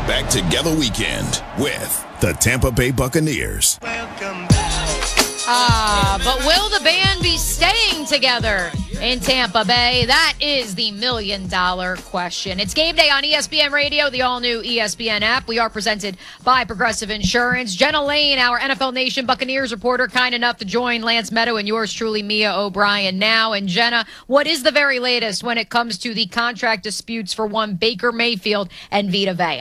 Back Together Weekend with the Tampa Bay Buccaneers. But will the band be staying together in Tampa Bay? That is the million-dollar question. It's game day on ESPN Radio, the all-new ESPN app. We are presented by Progressive Insurance. Jenna Lane, our NFL Nation Buccaneers reporter, kind enough to join Lance Meadow and yours truly, Mia O'Brien, now. And Jenna, what is the very latest when it comes to the contract disputes for one Baker Mayfield and Vita Vea?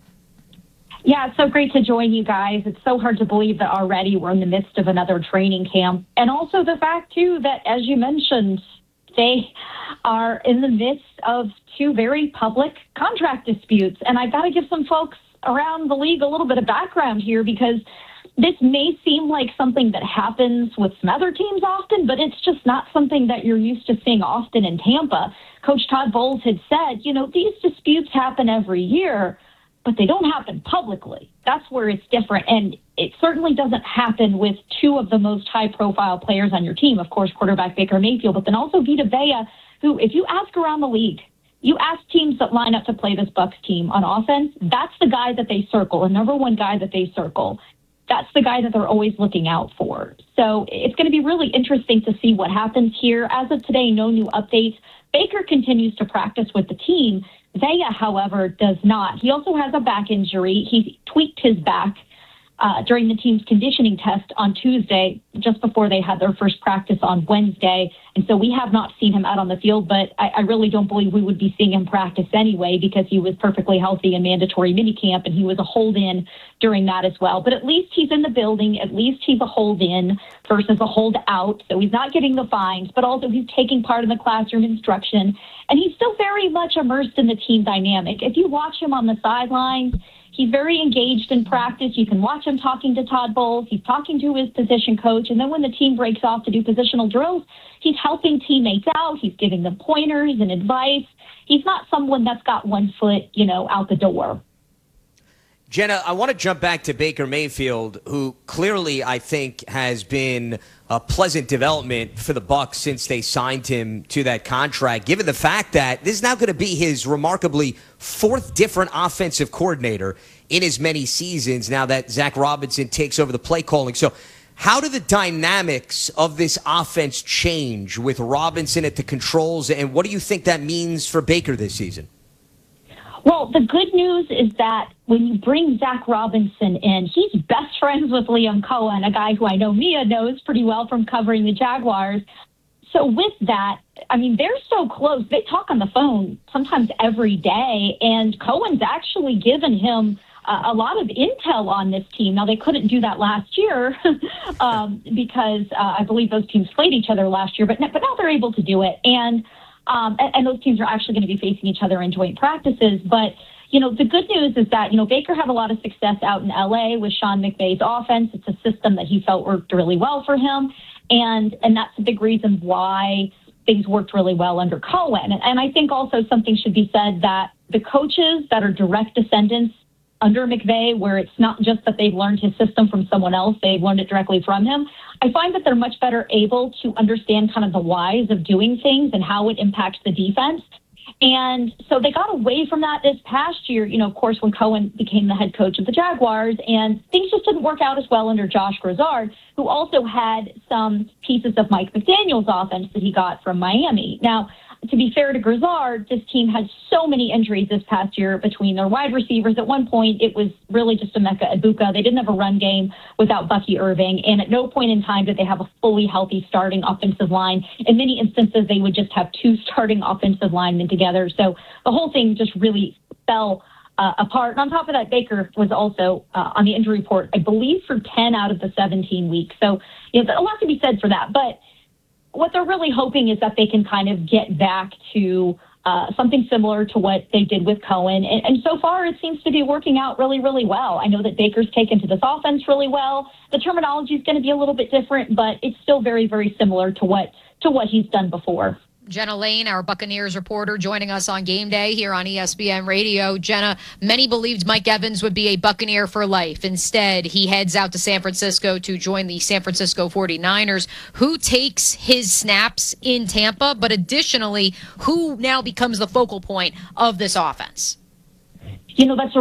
Yeah, it's so great to join you guys. It's so hard to believe that already we're in the midst of another training camp. And also the fact, too, that, as you mentioned, they are in the midst of two very public contract disputes. And I've got to give some folks around the league a little bit of background here, because this may seem like something that happens with some other teams often, but it's just not something that you're used to seeing often in Tampa. Coach Todd Bowles had said, these disputes happen every year, but they don't happen publicly. That's where it's different. And it certainly doesn't happen with two of the most high-profile players on your team, of course, quarterback Baker Mayfield, but then also Vita Vea, who, if you ask around the league, you ask teams that line up to play this Bucs team on offense, that's the guy that they circle, the number one guy that they circle. That's the guy that they're always looking out for. So it's going to be really interesting to see what happens here. As of today, no new updates. Baker continues to practice with the team. Vea, however, does not. He also has a back injury. He tweaked his back during the team's conditioning test on Tuesday, just before they had their first practice on Wednesday. And so we have not seen him out on the field, but I really don't believe we would be seeing him practice anyway, because he was perfectly healthy in mandatory minicamp, and he was a hold-in during that as well. But at least he's in the building. At least he's a hold-in versus a hold-out. So he's not getting the fines, but also he's taking part in the classroom instruction. And he's still very much immersed in the team dynamic. If you watch him on the sidelines, he's very engaged in practice. You can watch him talking to Todd Bowles. He's talking to his position coach. And then when the team breaks off to do positional drills, he's helping teammates out. He's giving them pointers and advice. He's not someone that's got one foot, out the door. Jenna, I want to jump back to Baker Mayfield, who clearly I think has been a pleasant development for the Bucs since they signed him to that contract, given the fact that this is now going to be his remarkably fourth different offensive coordinator in as many seasons now that Zach Robinson takes over the play calling. So how do the dynamics of this offense change with Robinson at the controls, and what do you think that means for Baker this season? Well, the good news is that when you bring Zach Robinson in, he's best friends with Liam Cohen, a guy who I know Mia knows pretty well from covering the Jaguars. So with that, they're so close. They talk on the phone sometimes every day, and Cohen's actually given him a lot of intel on this team. Now, they couldn't do that last year because I believe those teams played each other last year, but now they're able to do it. And those teams are actually going to be facing each other in joint practices. But, the good news is that, Baker had a lot of success out in L.A. with Sean McVay's offense. It's a system that he felt worked really well for him. And that's a big reason why things worked really well under Cohen. And I think also something should be said that the coaches that are direct descendants under McVay, where it's not just that they've learned his system from someone else, they've learned it directly from him, I find that they're much better able to understand kind of the whys of doing things and how it impacts the defense. And so they got away from that this past year, of course, when Cohen became the head coach of the Jaguars, and things just didn't work out as well under Josh Grizzard, who also had some pieces of Mike McDaniel's offense that he got from Miami. Now, to be fair to Grizzard, this team had so many injuries this past year between their wide receivers. At one point, it was really just Emeka Egbuka. They didn't have a run game without Bucky Irving, and at no point in time did they have a fully healthy starting offensive line. In many instances, they would just have two starting offensive linemen together. So the whole thing just really fell apart. And on top of that, Baker was also on the injury report, I believe, for 10 out of the 17 weeks. So a lot to be said for that. But what they're really hoping is that they can kind of get back to something similar to what they did with Cohen. And so far, it seems to be working out really, really well. I know that Baker's taken to this offense really well. The terminology is going to be a little bit different, but it's still very, very similar to what he's done before. Jenna Lane, our Buccaneers reporter, joining us on Game Day here on ESPN Radio. Jenna, many believed Mike Evans would be a Buccaneer for life. Instead, he heads out to San Francisco to join the San Francisco 49ers. Who takes his snaps in Tampa, but additionally, who now becomes the focal point of this offense? That's a